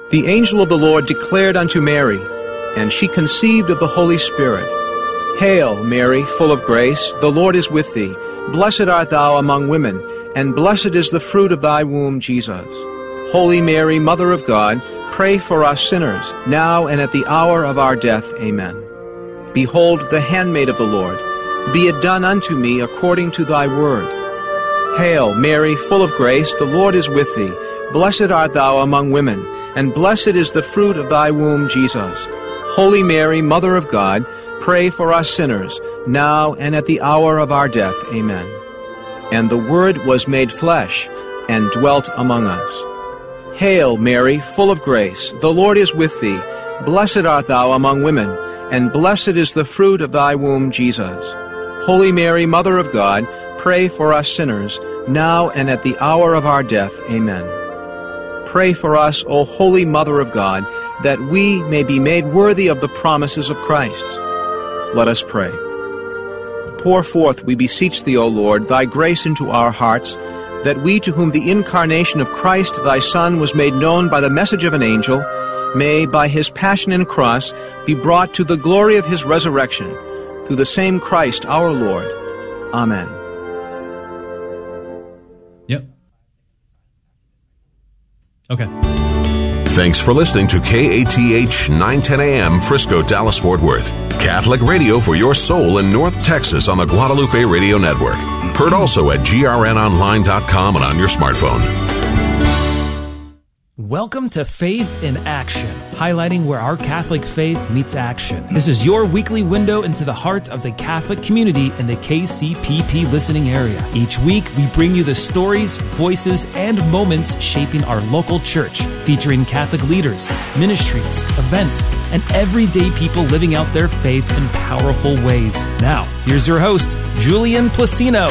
The angel of the Lord declared unto Mary, and she conceived of the Holy Spirit. Hail, Mary, full of grace, the Lord is with thee. Blessed art thou among women, and blessed is the fruit of thy womb, Jesus. Holy Mary, Mother of God, pray for us sinners, now and at the hour of our death. Amen. Behold, the handmaid of the Lord. Be it done unto me according to thy word. Hail, Mary, full of grace, the Lord is with thee. Blessed art thou among women, and blessed is the fruit of thy womb, Jesus. Holy Mary, Mother of God, pray for us sinners, now and at the hour of our death. Amen. And the Word was made flesh, and dwelt among us. Hail, Mary, full of grace, the Lord is with thee. Blessed art thou among women, and blessed is the fruit of thy womb, Jesus. Holy Mary, Mother of God, pray for us sinners, now and at the hour of our death. Amen. Pray for us, O Holy Mother of God, that we may be made worthy of the promises of Christ. Let us pray. Pour forth, we beseech thee, O Lord, thy grace into our hearts, that we, to whom the incarnation of Christ thy Son was made known by the message of an angel, may, by his passion and cross, be brought to the glory of his resurrection, through the same Christ our Lord. Amen. Yep. Okay. Thanks for listening to KATH 910 AM, Frisco, Dallas, Fort Worth. Catholic radio for your soul in North Texas on the Guadalupe Radio Network. Heard also at grnonline.com and on your smartphone. Welcome to Faith in Action, highlighting where our Catholic faith meets action. This is your weekly window into the heart of the Catholic community in the KCPP listening area. Each week, we bring you the stories, voices, and moments shaping our local church, featuring Catholic leaders, ministries, events, and everyday people living out their faith in powerful ways. Now, here's your host, Julian Placino.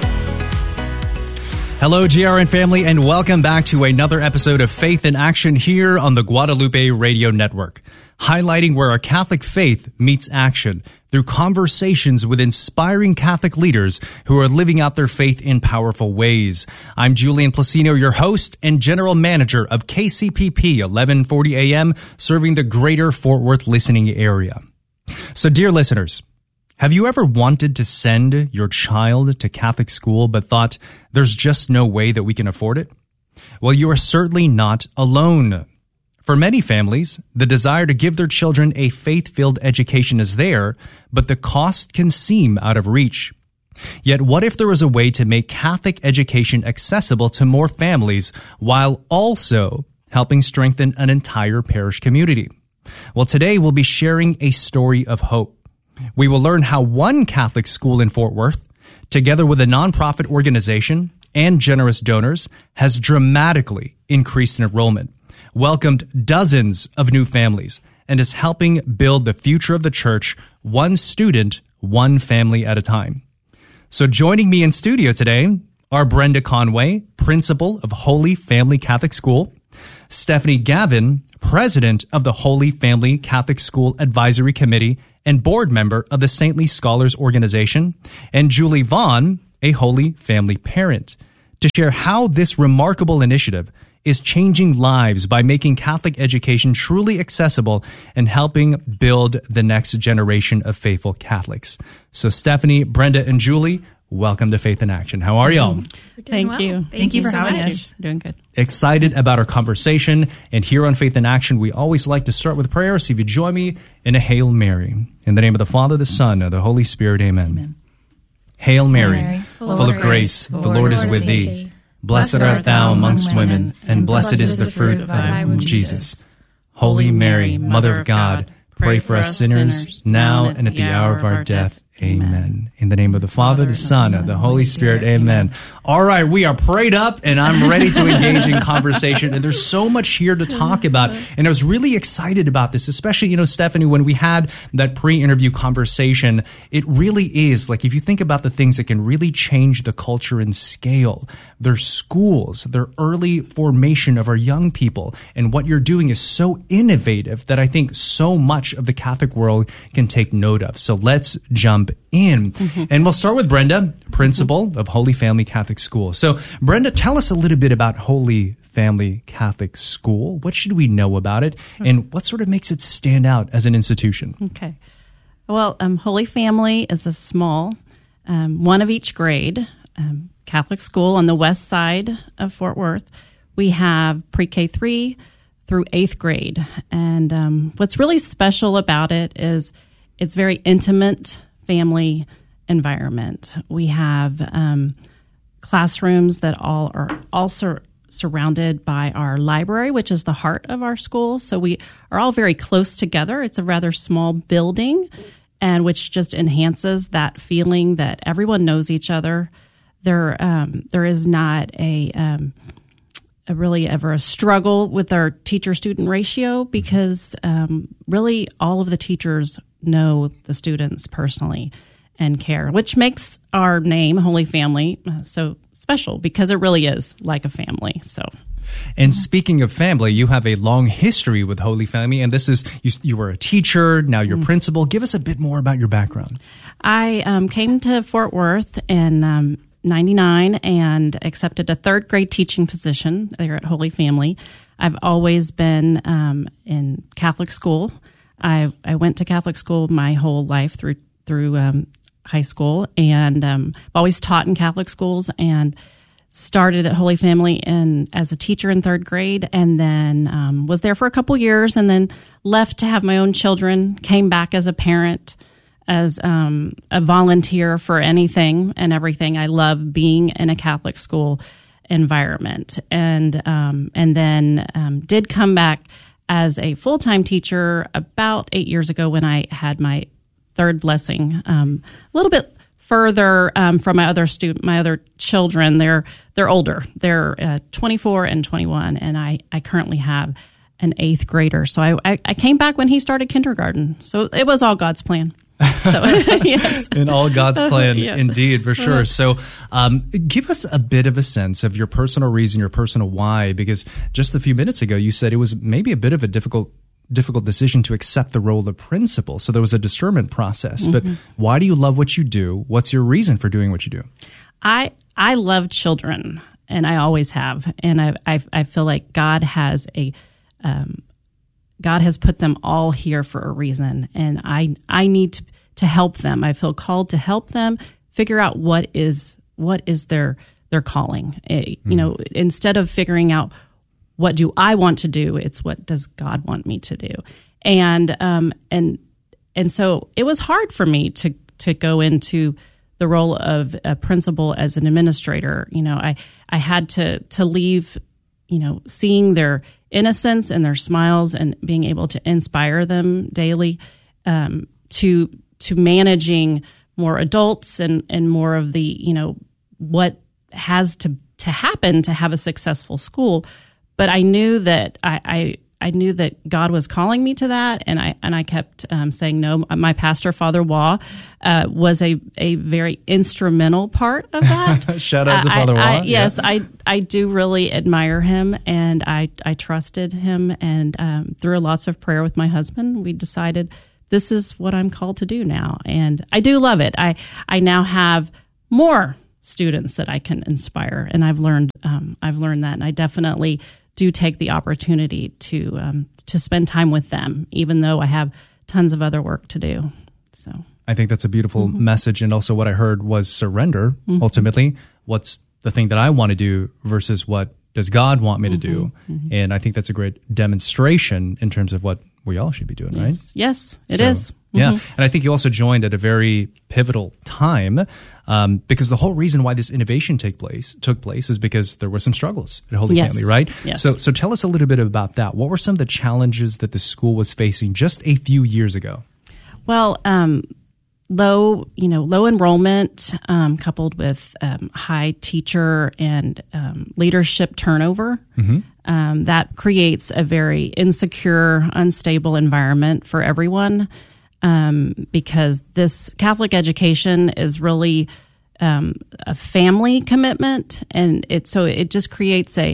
Hello, GRN family, and welcome back to another episode of Faith in Action here on the Guadalupe Radio Network, highlighting where our Catholic faith meets action through conversations with inspiring Catholic leaders who are living out their faith in powerful ways. I'm Julian Placino, your host and general manager of KCPP 1140 AM, serving the greater Fort Worth listening area. So, dear listeners, have you ever wanted to send your child to Catholic school but thought there's just no way that we can afford it? Well, you are certainly not alone. For many families, the desire to give their children a faith-filled education is there, but the cost can seem out of reach. Yet what if there was a way to make Catholic education accessible to more families while also helping strengthen an entire parish community? Well, today we'll be sharing a story of hope. We will learn how one Catholic school in Fort Worth, together with a nonprofit organization and generous donors, has dramatically increased enrollment, welcomed dozens of new families, and is helping build the future of the church one student, one family at a time. So joining me in studio today are Brenda Conway, principal of Holy Family Catholic School, Stephanie Gavin, president of the Holy Family Catholic School Advisory Committee and board member of the Saintly Scholars Organization, and Julie Vaughn, a Holy Family parent, to share how this remarkable initiative is changing lives by making Catholic education truly accessible and helping build the next generation of faithful Catholics. So Stephanie, Brenda, and Julie, welcome to Faith in Action. How are y'all? Thank you. Thank you for having us. Doing good. Excited about our conversation. And here on Faith in Action, we always like to start with prayer. So if you join me in a Hail Mary. In the name of the Father, the Son, and the Holy Spirit, amen. Amen. Hail Mary, full of grace, the Lord is with thee. Blessed art thou amongst women, and blessed is the fruit of thy womb, Jesus. Holy Mary, Mother of God, pray for us sinners, now and at the hour of our death. Amen. In the name of the Father, the Son, and the Holy Spirit. Amen. All right, we are prayed up, and I'm ready to engage in conversation. And there's so much here to talk about. And I was really excited about this, especially, Stephanie, when we had that pre-interview conversation. It really is, like, if you think about the things that can really change the culture and scale, their schools, their early formation of our young people, and what you're doing is so innovative that I think so much of the Catholic world can take note of. So let's jump in. And we'll start with Brenda, principal of Holy Family Catholic School. So Brenda, tell us a little bit about Holy Family Catholic School. What should we know about it, and what sort of makes it stand out as an institution? Okay. Well, Holy Family is a small, one of each grade Catholic school on the west side of Fort Worth. We have pre-K 3 through 8th grade. And what's really special about it is it's very intimate family environment. We have classrooms that all are also surrounded by our library, which is the heart of our school. So we are all very close together. It's a rather small building, and which just enhances that feeling that everyone knows each other. There is not a really ever a struggle with our teacher-student ratio because really all of the teachers know the students personally and care, which makes our name, Holy Family, so special because it really is like a family. So. And speaking of family, you have a long history with Holy Family, and this is you were a teacher, now you're principal. Give us a bit more about your background. I came to Fort Worth in 99 and accepted a 3rd grade teaching position there at Holy Family. I've always been in Catholic school. I went to Catholic school my whole life through high school, and I've always taught in Catholic schools and started at Holy Family as a teacher in 3rd grade, and then was there for a couple years, and then left to have my own children, came back as a parent, as a volunteer for anything and everything. I love being in a Catholic school environment, and then did come back as a full-time teacher about 8 years ago when I had my 3rd blessing. A little bit further from my other children. They're older. They're 24 and 21, and I currently have an 8th grader. So I came back when he started kindergarten. So it was all God's plan. So, yes. In all God's plan, indeed, for sure. So give us a bit of a sense of your personal reason, your personal why, because just a few minutes ago you said it was maybe a bit of a difficult decision to accept the role of principal. So there was a discernment process. But why do you love what you do? What's your reason for doing what you do? I love children, and I always have. And I feel like God has put them all here for a reason, and I need to help them. I feel called to help them figure out what is their calling. Instead of figuring out what do I want to do, it's what does God want me to do. And so it was hard for me to go into the role of a principal as an administrator. I had to leave, seeing their innocence and their smiles and being able to inspire them daily, to managing more adults and more of the, what has to happen to have a successful school. But I knew that I knew that God was calling me to that, and I kept saying no. My pastor, Father Waugh, was a very instrumental part of that. Shout out to Father Waugh. Yes, I do really admire him, and I trusted him, and through lots of prayer with my husband, we decided this is what I'm called to do now, and I do love it. I now have more students that I can inspire, and I've learned that, and I definitely do take the opportunity to spend time with them, even though I have tons of other work to do. So I think that's a beautiful message, and also what I heard was surrender. Ultimately, what's the thing that I want to do versus what does God want me to do? And I think that's a great demonstration in terms of what we all should be doing, right? Yes, it is. Yeah, and I think you also joined at a very pivotal time because the whole reason why this innovation took place is because there were some struggles at Holy Family, right? Yes. So tell us a little bit about that. What were some of the challenges that the school was facing just a few years ago? Well, low enrollment coupled with high teacher and leadership turnover. That creates a very insecure, unstable environment for everyone. Because this Catholic education is really a family commitment, and it just creates a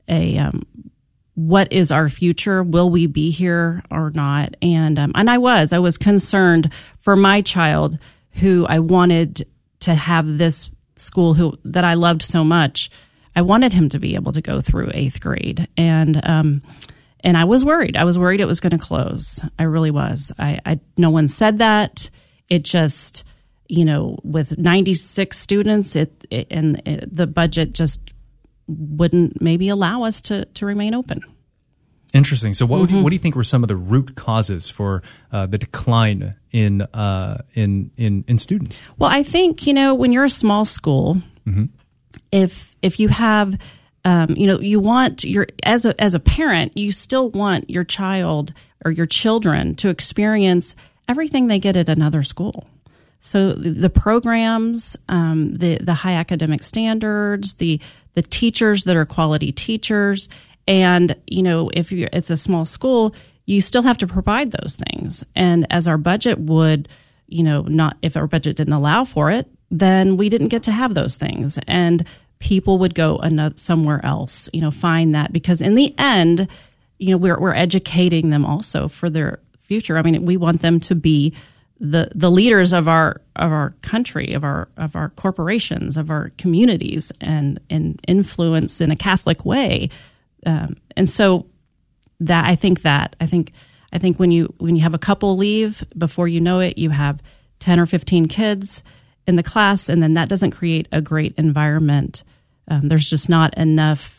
what is our future? Will we be here or not? And I was concerned for my child, who I wanted to have this school that I loved so much. I wanted him to be able to go through 8th grade. And I was worried. I was worried it was going to close. I really was. No one said that. It just, with 96 students, the budget just wouldn't maybe allow us to remain open. Interesting. So what do you think were some of the root causes for the decline in students? Well, I think, when you're a small school, if you have, you want as a parent, you still want your child or your children to experience everything they get at another school. So the programs, the high academic standards, the teachers that are quality teachers. And, if it's a small school, you still have to provide those things. And as our budget would, if our budget didn't allow for it, then we didn't get to have those things. And people would go somewhere else, find that. Because in the end, we're educating them also for their future. I mean, we want them to be the leaders of our country, of our corporations, of our communities, and influence in a Catholic way. And so I think when you have a couple leave, before you know it, you have 10 or 15 kids in the class, and then that doesn't create a great environment. There's just not enough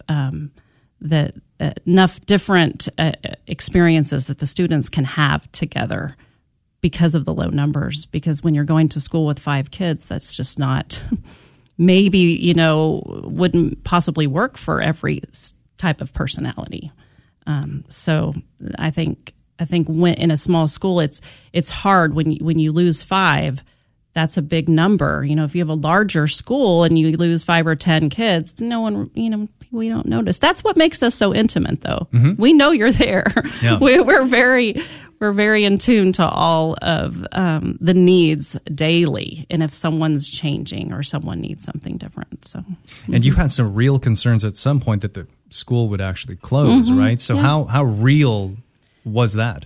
different experiences that the students can have together because of the low numbers. Because when you're going to school with 5 kids, that's just not maybe wouldn't possibly work for every type of personality. So I think when in a small school, it's hard when you lose 5. That's a big number. If you have a larger school and you lose 5 or 10 kids, no one, we don't notice. That's what makes us so intimate, though. We know you're there. Yeah. We're very in tune to all of the needs daily, and if someone's changing or someone needs something different. So, and you had some real concerns at some point that the school would actually close, right? So how real was that?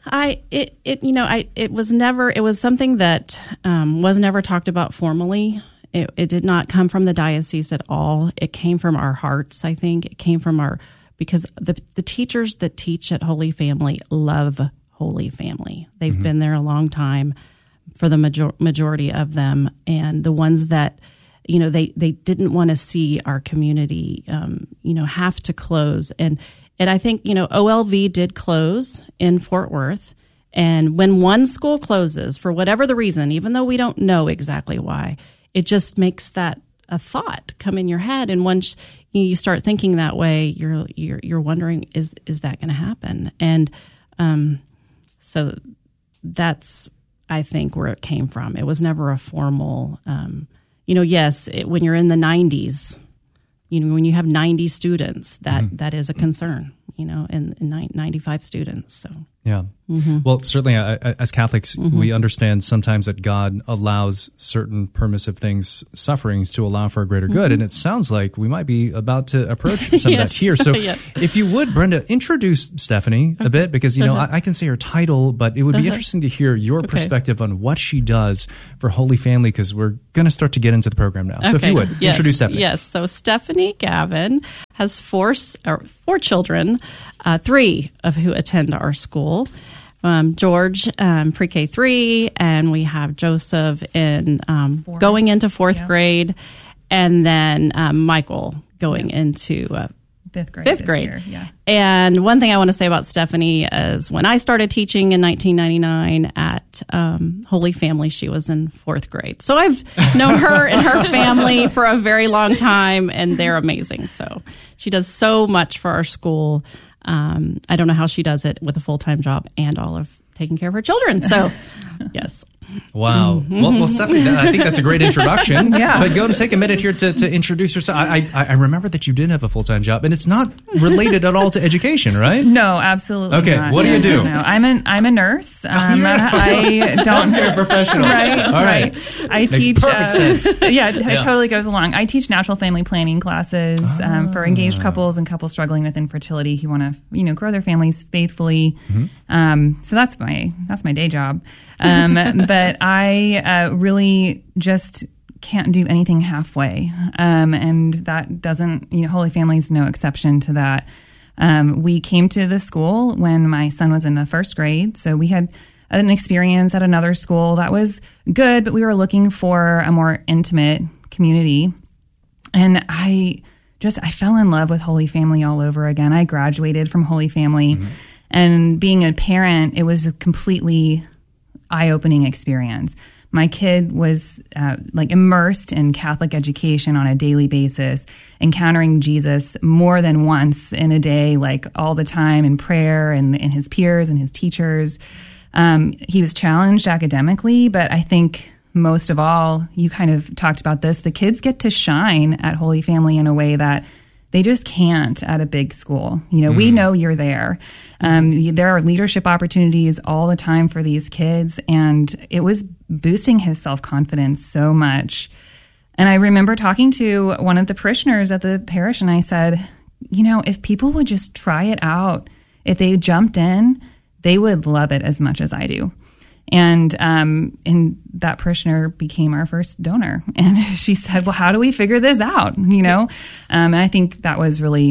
It was something that was never talked about formally. It did not come from the diocese at all. It came from our hearts, I think. It came from because the teachers that teach at Holy Family love Holy Family. They've been there a long time, for the majority of them. And the ones that, they didn't want to see our community, have to close. And I think, OLV did close in Fort Worth. And when one school closes, for whatever the reason, even though we don't know exactly why, it just makes that a thought come in your head. And once you start thinking that way, you're wondering, is that going to happen? And so that's, I think, where it came from. It was never a formal, yes, when you're in the 90s, when you have 90 students, that is a concern, and 95 students. So yeah. Well, certainly as Catholics, we understand sometimes that God allows certain permissive things, sufferings, to allow for a greater good. And it sounds like we might be about to approach some of that here. So if you would, Brenda, introduce Stephanie a bit, because, I can say her title, but it would be interesting to hear your perspective on what she does for Holy Family, because we're going to start to get into the program now. So if you would, introduce Stephanie. Yes. So Stephanie Gavin has 4 children, 3 of who attend our school. George, pre-K 3, and we have Joseph in going into 4th grade, and then Michael going into 5th grade. Year, yeah. And one thing I want to say about Stephanie is when I started teaching in 1999 at Holy Family, she was in 4th grade. So I've known her and her family for a very long time, and they're amazing. So she does so much for our school. I don't know how she does it with a full-time job and all of taking care of her children. So, yes. Wow. Well, Stephanie, I think that's a great introduction. Yeah. But go and take a minute here to introduce yourself. I remember that you did have a full-time job, and it's not related at all to education, right? No, absolutely okay, not. What do you do? No. I'm a nurse. I don't. You're a professional. Right. All right. I Makes teach. perfect sense. Yeah, it totally goes along. I teach natural family planning classes for engaged couples and couples struggling with infertility who want to, grow their families faithfully. So that's my day job. But I really just can't do anything halfway. And that doesn't, Holy Family is no exception to that. We came to the school when my son was in the first grade. So we had an experience at another school that was good, but we were looking for a more intimate community. And I fell in love with Holy Family all over again. I graduated from Holy Family, and being a parent, it was a completely eye-opening experience. My kid was immersed in Catholic education on a daily basis, encountering Jesus more than once in a day, like all the time in prayer and his peers and his teachers. He was challenged academically, but I think most of all, you kind of talked about this, the kids get to shine at Holy Family in a way that they just can't at a big school. We know you're there. There are leadership opportunities all the time for these kids, and it was boosting his self-confidence so much. And I remember talking to one of the parishioners at the parish, and I said, if people would just try it out, if they jumped in, they would love it as much as I do. And that parishioner became our first donor. And she said, well, how do we figure this out? And I think that was really,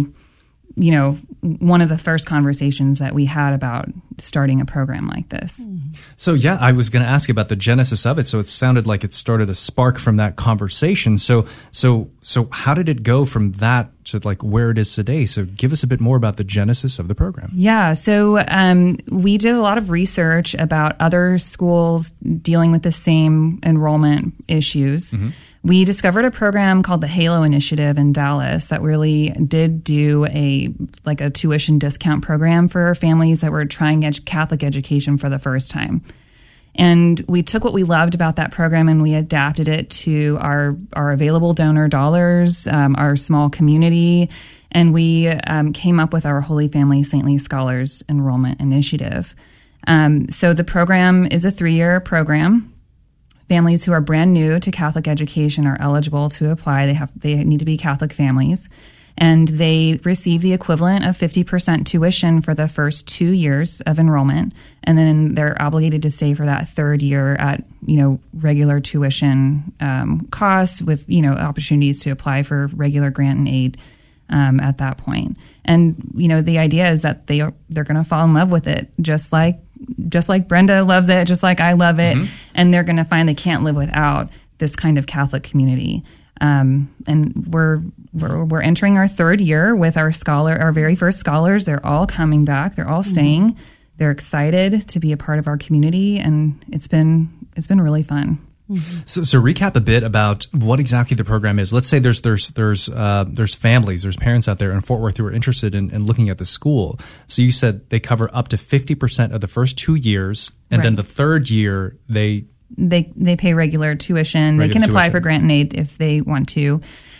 one of the first conversations that we had about starting a program like this. So, yeah, I was going to ask about the genesis of it. So it sounded like it started a spark from that conversation. So how did it go from that to like where it is today? So give us a bit more about the genesis of the program. Yeah. So we did a lot of research about other schools dealing with the same enrollment issues. We discovered a program called the Halo Initiative in Dallas that really did do a tuition discount program for families that were trying Catholic education for the first time. And we took what we loved about that program and we adapted it to our available donor dollars, our small community, and we came up with our Holy Family Saintly Scholars Enrollment Initiative. So the program is a 3-year program. Families who are brand new to Catholic education are eligible to apply. They need to be Catholic families. And they receive the equivalent of 50% tuition for the first 2 years of enrollment. And then they're obligated to stay for that third year at, regular tuition costs with, opportunities to apply for regular grant and aid at that point. And, the idea is that they're going to fall in love with it, just like Brenda loves it, just like I love it. And they're going to find they can't live without this kind of Catholic community. And we're entering our third year with our very first scholars. They're all coming back. They're all staying. They're excited to be a part of our community, and it's been really fun. So recap a bit about what exactly the program is. Let's say there's families, there's parents out there in Fort Worth who are interested in looking at the school. So you said they cover up to 50% of the first 2 years, and then the third year they pay regular tuition. They can apply for grant and aid if they want to.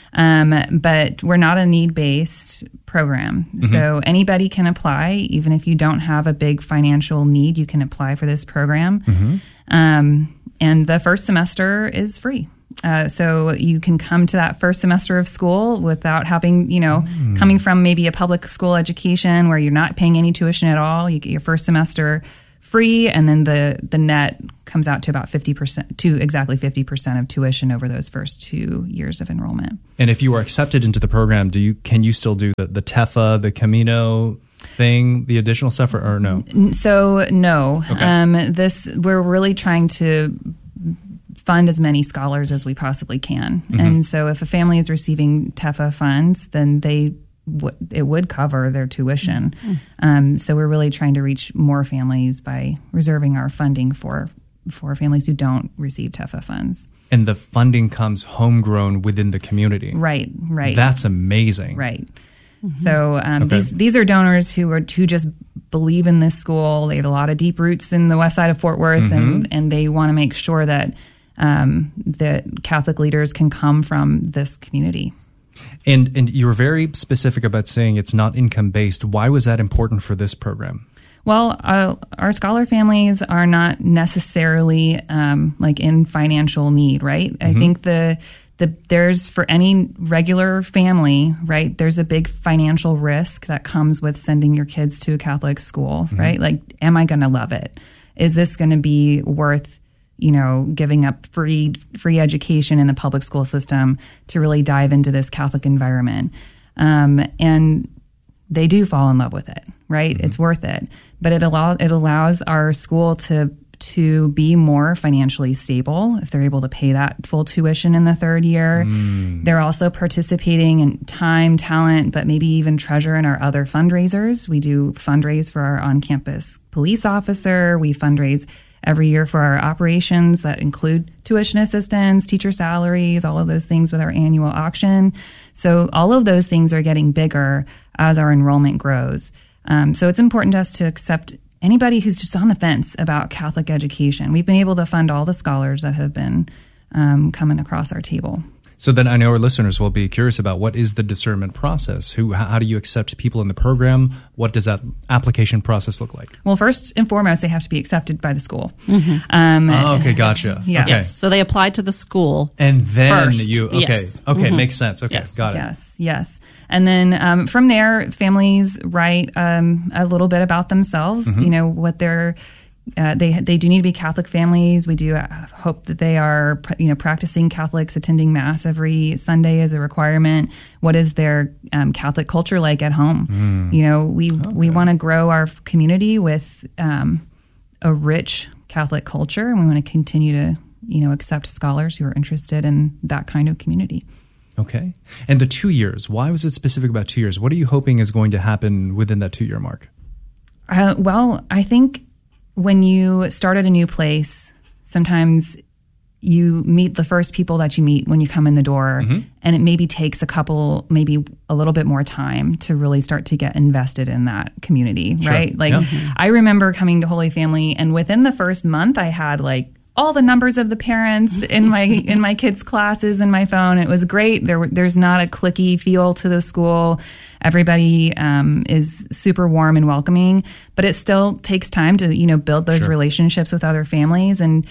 But we're not a need-based program. So anybody can apply. Even if you don't have a big financial need, you can apply for this program. And the first semester is free. So you can come to that first semester of school without having, coming from maybe a public school education where you're not paying any tuition at all. You get your first semester free, and then the net comes out to about 50%, to exactly 50% of tuition over those first 2 years of enrollment. And if you are accepted into the program, can you still do the TEFA, the Camino thing, the additional stuff, or no? So no. Okay. We're really trying to fund as many scholars as we possibly can. And so if a family is receiving TEFA funds, then it would cover their tuition. So we're really trying to reach more families by reserving our funding for families who don't receive TEFA funds. And the funding comes homegrown within the community. Right. That's amazing. Right. So these are donors who just believe in this school. They have a lot of deep roots in the west side of Fort Worth, and they want to make sure that Catholic leaders can come from this community. And you were very specific about saying it's not income-based. Why was that important for this program? Well, our scholar families are not necessarily in financial need, right? I think there's, for any regular family, right, there's a big financial risk that comes with sending your kids to a Catholic school, right? Like, am I going to love it? Is this going to be worth giving up free education in the public school system to really dive into this Catholic environment. And they do fall in love with it, right? It's worth it. But it allows our school to be more financially stable if they're able to pay that full tuition in the third year. They're also participating in time, talent, but maybe even treasure in our other fundraisers. We do fundraise for our on-campus police officer. We fundraise every year for our operations that include tuition assistance, teacher salaries, all of those things with our annual auction. So all of those things are getting bigger as our enrollment grows. So it's important to us to accept anybody who's just on the fence about Catholic education. We've been able to fund all the scholars that have been coming across our table. So then I know our listeners will be curious about what is the discernment process? How do you accept people in the program? What does that application process look like? Well, first and foremost, they have to be accepted by the school. Okay, gotcha. Yeah. Okay. Yes. So they apply to the school. And then first. Yes. Makes sense. Okay, Yes. got it. Yes. And then from there, families write a little bit about themselves, what they're they do need to be Catholic families. We do hope that they are, practicing Catholics, attending Mass every Sunday as a requirement. What is their Catholic culture like at home? We want to grow our community with a rich Catholic culture, and we want to continue to, accept scholars who are interested in that kind of community. Okay. And the 2 years, why was it specific about 2 years? What are you hoping is going to happen within that 2-year mark? Well, I think when you start at a new place, sometimes you meet the first people that you meet when you come in the door, and it maybe takes maybe a little bit more time to really start to get invested in that community, right? I remember coming to Holy Family, and within the first month, I had all the numbers of the parents in my kids' classes in my phone. It was great. There's not a cliquey feel to the school. Everybody is super warm and welcoming, but it still takes time to build those relationships with other families, and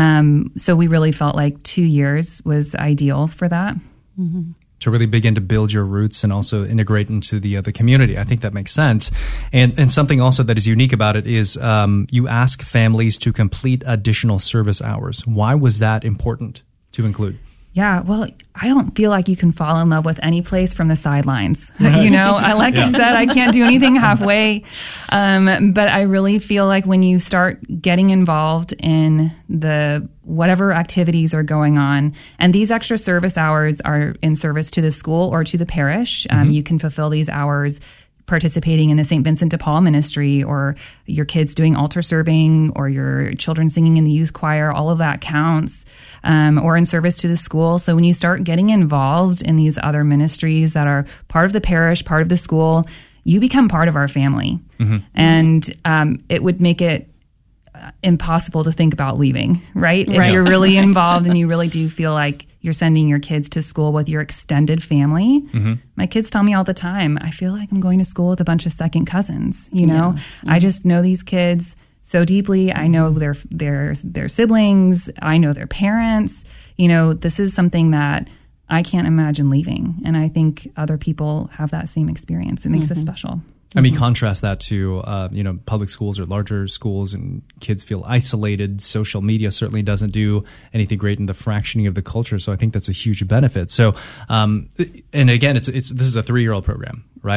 so we really felt like 2 years was ideal for that. To really begin to build your roots and also integrate into the community. I think that makes sense. And something also that is unique about it is you ask families to complete additional service hours. Why was that important to include? Yeah, well, I don't feel like you can fall in love with any place from the sidelines. Like I said, I can't do anything halfway. But I really feel like when you start getting involved in the whatever activities are going on, and these extra service hours are in service to the school or to the parish, you can fulfill these hours participating in the St. Vincent de Paul ministry, or your kids doing altar serving, or your children singing in the youth choir. All of that counts, or in service to the school. So when you start getting involved in these other ministries that are part of the parish, part of the school, you become part of our family. And it would make it impossible to think about leaving, right? If you're really involved and you really do feel like you're sending your kids to school with your extended family. My kids tell me all the time, I feel like I'm going to school with a bunch of second cousins, I just know these kids so deeply. I know their siblings. I know their parents. This is something that I can't imagine leaving. And I think other people have that same experience. It makes us special. I mean, contrast that to, public schools or larger schools, and kids feel isolated. Social media certainly doesn't do anything great in the fractioning of the culture. So I think that's a huge benefit. So, and again, this is a 3-year-old program, right?